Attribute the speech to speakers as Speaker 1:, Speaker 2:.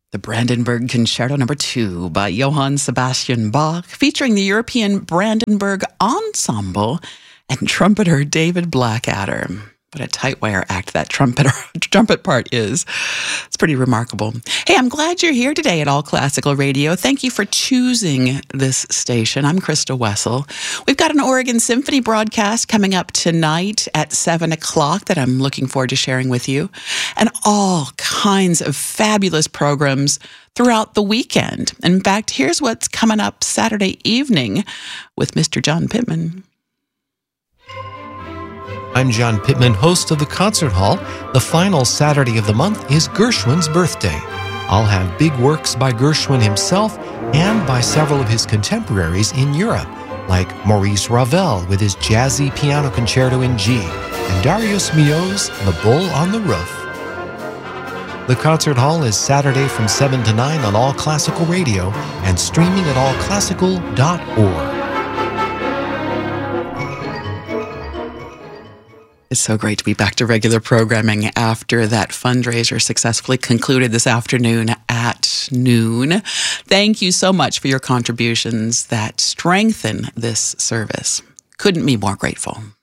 Speaker 1: The Brandenburg Concerto No. 2 by Johann Sebastian Bach, featuring the European Brandenburg Ensemble and trumpeter David Blackadder. What a tight wire act that trumpet part is. It's pretty remarkable. Hey, I'm glad you're here today at All Classical Radio. Thank you for choosing this station. I'm Krista Wessel. We've got an Oregon Symphony broadcast coming up tonight at 7 o'clock that I'm looking forward to sharing with you. And all kinds of fabulous programs throughout the weekend. In fact, here's what's coming up Saturday evening with Mr. John Pittman.
Speaker 2: I'm John Pittman, host of the Concert Hall. The final Saturday of the month is Gershwin's birthday. I'll have big works by Gershwin himself and by several of his contemporaries in Europe, like Maurice Ravel with his jazzy piano concerto in G, and Darius Milhaud's The Bull on the Roof. The Concert Hall is Saturday from 7 to 9 on All Classical Radio and streaming at allclassical.org.
Speaker 1: It's so great to be back to regular programming after that fundraiser successfully concluded this afternoon at noon. Thank you so much for your contributions that strengthen this service. Couldn't be more grateful.